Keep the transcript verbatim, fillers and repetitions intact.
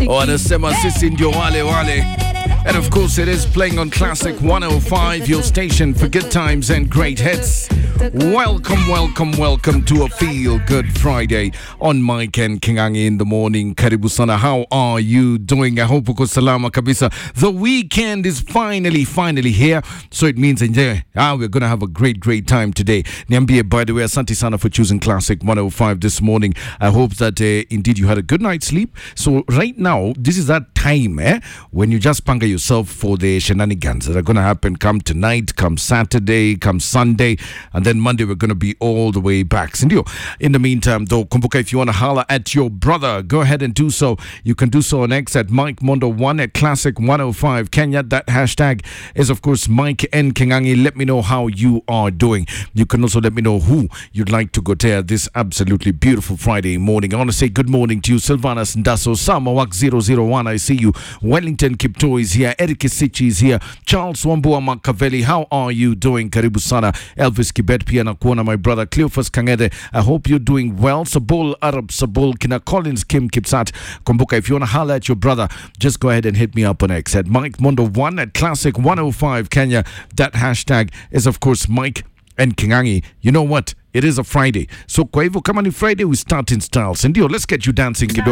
wanasema sisi ndio wale wale. And of course it is playing on Classic one oh five, your station for good times and great hits. Welcome, welcome, welcome to a Feel Good Friday on Mike and Kingangi in the morning. Karibu sana, how are you doing? I hope uko salama kabisa. The weekend is finally, finally here. So it means enjoy. Ah, we're going to have a great, great time today. Niambie, by the way, asante sana for choosing Classic one oh five this morning. I hope that uh, indeed you had a good night's sleep. So right now, this is that time eh, when you just panga yourself for the shenanigans that are going to happen come tonight, come Saturday, come Sunday, and then Monday we're going to be all the way back. Sindio. In the meantime, though, kumbuka, if you want to holler at your brother, go ahead and do so. You can do so on X at Mike Mondo one at Classic one oh five Kenya. That hashtag is, of course, Mike N Kingangi. Let me know how you are doing. You can also let me know who you'd like to go there this absolutely beautiful Friday morning. I want to say good morning to you, Silvanus Ndaso, Samawak zero zero one. I see you. Wellington Kipto is here. Eric Isichi is here. Charles Wambua Makaveli, how are you doing? Karibu sana. Elvis Kibet pia na kuona, my brother Cleophas Kangede. I hope you're doing well. Sabul Arab Sabul Kina Collins Kim Kipsat. Kumbuka, if you want to holler at your brother, just go ahead and hit me up on X at Mike Mondo one at Classic one oh five Kenya. That hashtag is, of course, Mike and Kingangi. You know what? It is a Friday. So kwa hivyo kama ni Friday, we start in style. Sindio, let's get you dancing kidogo.